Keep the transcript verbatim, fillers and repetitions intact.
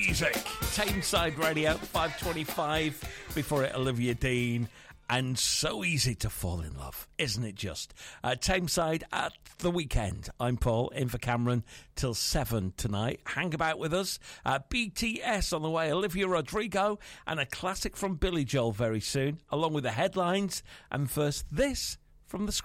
music. Tameside Radio, five twenty-five. Before it, Olivia Dean. And so easy to fall in love, isn't it just? Uh, Tameside at the weekend. I'm Paul, in for Cameron till seven tonight. Hang about with us. Uh, B T S on the way, Olivia Rodrigo, and a classic from Billy Joel very soon, along with the headlines. And first, this from the